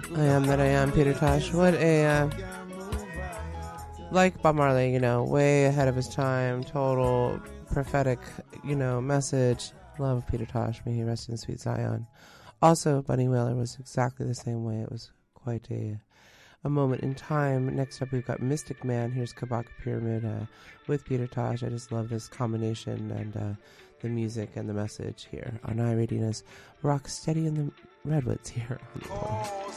I am that I am, Peter Tosh. What a, like Bob Marley, way ahead of his time, total prophetic, message. Love Peter Tosh, may he rest in sweet Zion. Also, Bunny Wailer was exactly the same way. It was quite a moment in time. Next up, we've got Mystic Man. Here's Kabaka Pyramid with Peter Tosh. I just love this combination and the music and the message here on iRadio's Rock Steady in the Redwoods here on the